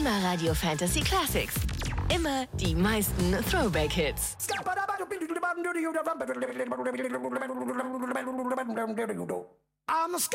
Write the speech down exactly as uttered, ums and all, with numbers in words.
Immer Radio Fantasy Classics. Immer die meisten Throwback-Hits. I'm a